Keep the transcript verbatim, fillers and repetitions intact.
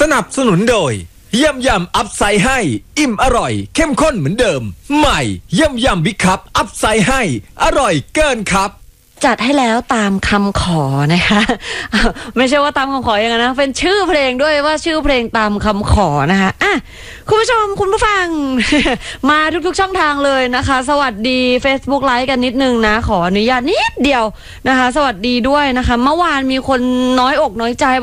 นับสนุนโดยยำยำอัพไซด์ให้อิ่มอร่อยเข้มข้นเหมือนเดิมใหม่ยำยำบิ๊กคัพอัพไซด์ให้อร่อยเกินครับจัดให้แล้วตามคำขอนะคะไม่ใช่ว่าตามคำขออย่างนั้นนะเป็นชื่อเพลงด้วยว่าชื่อเพลงตามคำขอนะคะอ่ะคุณผู้ชมคุณผู้ฟัง มาทุกๆช่องทางเลยนะคะสวัสดี Facebook ไลฟ์กันนิดนึงนะขออนุญาตนิดเดียวนะคะสวัสดีด้วยนะคะเมื่อวานมีคนน้อยอกน้อยใจ